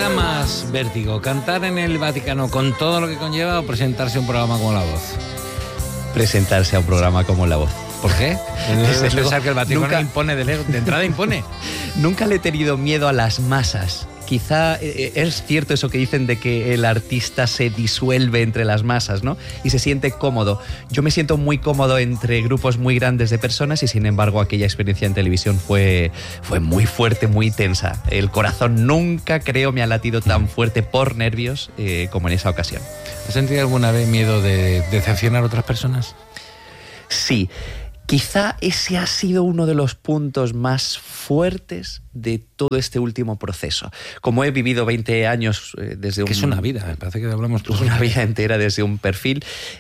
da más vértigo? ¿Cantar en el Vaticano con todo lo que conlleva o presentarse a un programa como La Voz? Presentarse a un programa como La Voz. ¿Por qué? Desde luego, pensar que el Vaticano nunca impone de entrada impone. Nunca le he tenido miedo a las masas. Quizá es cierto eso que dicen de que el artista se disuelve entre las masas, ¿no? Y se siente cómodo. Yo me siento muy cómodo entre grupos muy grandes de personas y, sin embargo, aquella experiencia en televisión fue muy fuerte, muy tensa. El corazón nunca, creo, me ha latido tan fuerte por nervios como en esa ocasión. ¿Has sentido alguna vez miedo de decepcionar a otras personas? Sí. Quizá ese ha sido uno de los puntos más fuertes de todo este último proceso. Como he vivido 20 años desde un... Que es una vida, me parece que hablamos todos. Una vida entera desde un perfil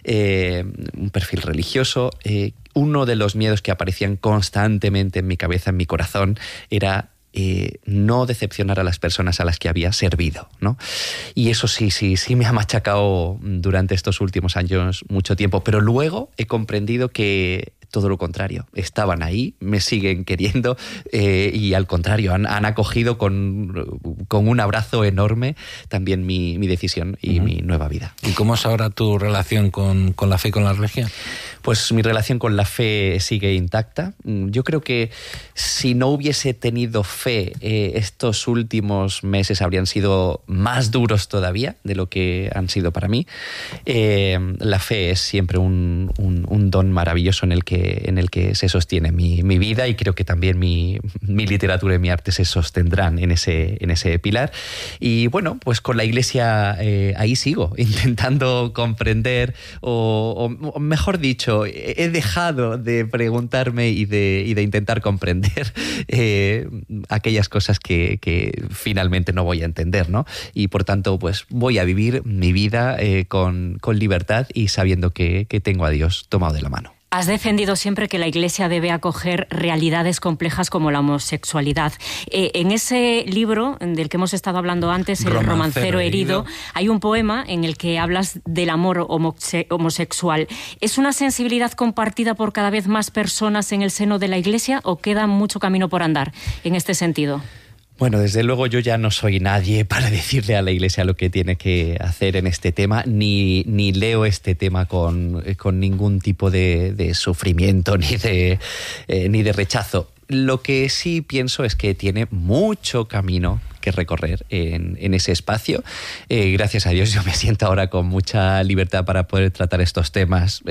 religioso. Uno de los miedos que aparecían constantemente en mi cabeza, en mi corazón, era no decepcionar a las personas a las que había servido, ¿no? Y eso sí me ha machacado durante estos últimos años mucho tiempo, pero luego he comprendido que todo lo contrario, estaban ahí, me siguen queriendo y al contrario, han acogido con un abrazo enorme también mi decisión y mi nueva vida. ¿Y cómo es ahora tu relación con la fe y con la religión? Pues mi relación con la fe sigue intacta. Yo creo que si no hubiese tenido fe, estos últimos meses habrían sido más duros todavía de lo que han sido para mí. La fe es siempre un don maravilloso en el que se sostiene mi vida, y creo que también mi literatura y mi arte se sostendrán en ese pilar. Y bueno, pues con la Iglesia ahí sigo, intentando comprender, o mejor dicho, he dejado de preguntarme y de intentar comprender aquellas cosas que finalmente no voy a entender, ¿no? Y por tanto, pues voy a vivir mi vida con libertad y sabiendo que tengo a Dios tomado de la mano. Has defendido siempre que la Iglesia debe acoger realidades complejas como la homosexualidad. En ese libro del que hemos estado hablando antes, El romancero herido, hay un poema en el que hablas del amor homosexual. ¿Es una sensibilidad compartida por cada vez más personas en el seno de la Iglesia o queda mucho camino por andar en este sentido? Bueno, desde luego yo ya no soy nadie para decirle a la Iglesia lo que tiene que hacer en este tema, ni leo este tema con ningún tipo de sufrimiento ni de rechazo. Lo que sí pienso es que tiene mucho camino que recorrer en ese espacio. Gracias a Dios yo me siento ahora con mucha libertad para poder tratar estos temas,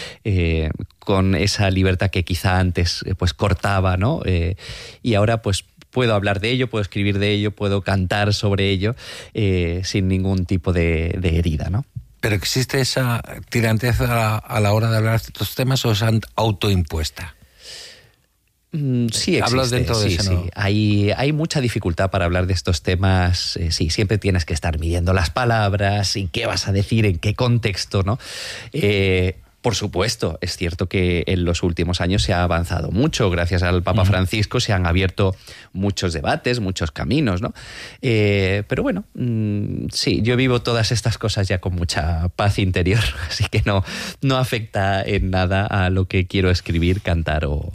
con esa libertad que quizá antes pues cortaba, ¿no? Y ahora pues puedo hablar de ello, puedo escribir de ello, puedo cantar sobre ello sin ningún tipo de herida, ¿no? ¿Pero existe esa tirantez a la hora de hablar de estos temas o es autoimpuesta? Sí existe. Hablas dentro de ese, ¿no? Sí. Hay mucha dificultad para hablar de estos temas. Sí, siempre tienes que estar midiendo las palabras y qué vas a decir, en qué contexto, ¿no? Por supuesto, es cierto que en los últimos años se ha avanzado mucho. Gracias al Papa Francisco se han abierto muchos debates, muchos caminos, ¿no? Pero bueno, sí, yo vivo todas estas cosas ya con mucha paz interior, así que no afecta en nada a lo que quiero escribir, cantar o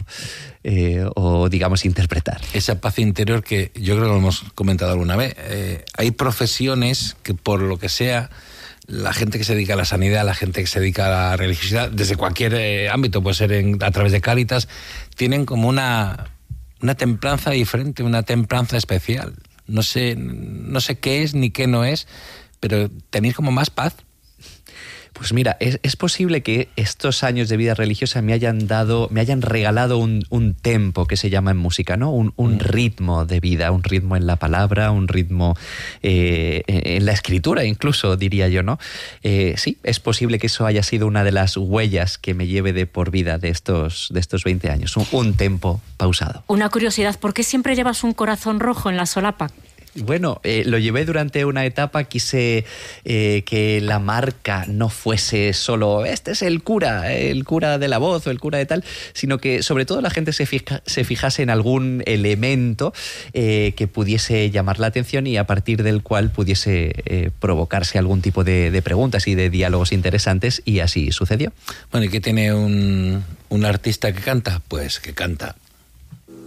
digamos interpretar. Esa paz interior que yo creo que lo hemos comentado alguna vez. Hay profesiones que por lo que sea, la gente que se dedica a la sanidad, la gente que se dedica a la religiosidad, desde cualquier ámbito, puede ser a través de Cáritas, tienen como una templanza diferente, una templanza especial. No sé qué es ni qué no es, pero tenéis como más paz. Pues mira, es posible que estos años de vida religiosa me hayan regalado un tempo que se llama en música, ¿no? Un ritmo de vida, un ritmo en la palabra, un ritmo en la escritura incluso, diría yo, ¿no? Sí, es posible que eso haya sido una de las huellas que me lleve de por vida de estos 20 años, un tempo pausado. Una curiosidad, ¿por qué siempre llevas un corazón rojo en la solapa? Bueno, lo llevé durante una etapa, quise que la marca no fuese solo este es el cura de La Voz o el cura de tal, sino que sobre todo la gente se fijase en algún elemento que pudiese llamar la atención y a partir del cual pudiese provocarse algún tipo de preguntas y de diálogos interesantes, y así sucedió. Bueno, ¿y qué tiene un artista que canta? Pues que canta